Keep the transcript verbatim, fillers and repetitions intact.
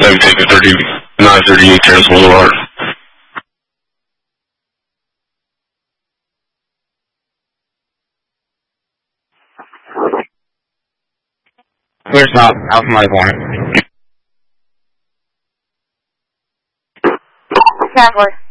Maybe take a thirty nine thirty eight Terrace Boulevard. Clear stop, Alpha Mike Warner. Traveler.